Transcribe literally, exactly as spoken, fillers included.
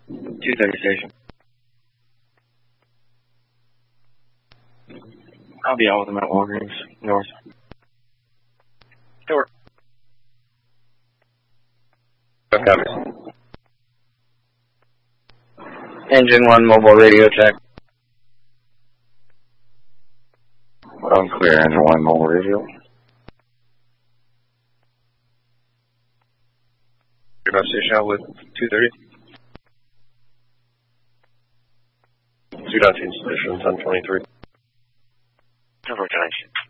two thirty station. I'll be out with them at Walgreens, north. Door. Engine one, mobile radio check. Unclear, engine one, mobile radio. You're about station out with two thirty. two dot two station, ten twenty-three. Cover connection.